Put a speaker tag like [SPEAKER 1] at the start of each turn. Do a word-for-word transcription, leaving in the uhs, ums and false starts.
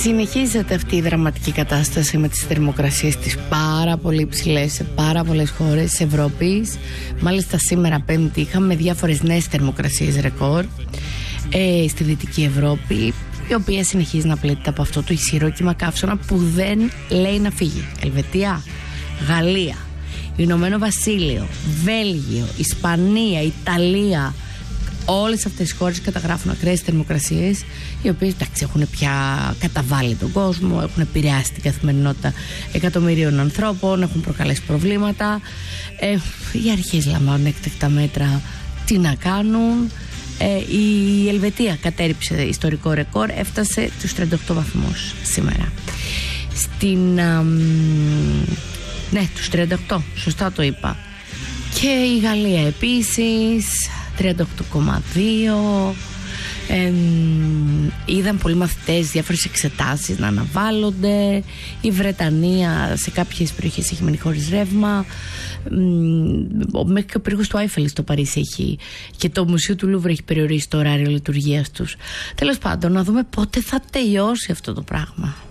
[SPEAKER 1] Συνεχίζεται αυτή η δραματική κατάσταση με τις θερμοκρασίες της πάρα πολύ ψηλές σε πάρα πολλές χώρες της Ευρώπης. Μάλιστα σήμερα Πέμπτη είχαμε διάφορες νέες θερμοκρασίες ρεκόρ ε, στη Δυτική Ευρώπη, η οποία συνεχίζει να πλήττεται από αυτό το ισχυρό κύμα καύσωνα που δεν λέει να φύγει. Ελβετία, Γαλλία, Ηνωμένο Βασίλειο, Βέλγιο, Ισπανία, Ιταλία, όλες αυτές οι χώρες καταγράφουν ακραίες θερμοκρασίες, οι οποίες εντάξει, έχουν πια καταβάλει τον κόσμο, έχουν επηρεάσει την καθημερινότητα εκατομμυρίων ανθρώπων, έχουν προκαλέσει προβλήματα. Ε, οι αρχές λαμβάνουν έκτακτα μέτρα, τι να κάνουν. Ε, η Ελβετία κατέρριψε ιστορικό ρεκόρ, έφτασε τους τριάντα οκτώ βαθμούς σήμερα. Στην... Α, ναι, τους τριάντα οκτώ, σωστά το είπα. Και η Γαλλία επίσης, τριάντα οκτώ κόμμα δύο. Ε, είδαν πολλοί μαθητές διάφορες εξετάσεις να αναβάλλονται. Η Βρετανία σε κάποιες περιοχές έχει μείνει χωρίς ρεύμα. Μέχρι και ο πύργος του Άιφελ στο Παρίσι έχει, και το Μουσείο του Λούβρου έχει περιορίσει το ωράριο λειτουργίας τους. Τέλος πάντων, να δούμε πότε θα τελειώσει αυτό το πράγμα.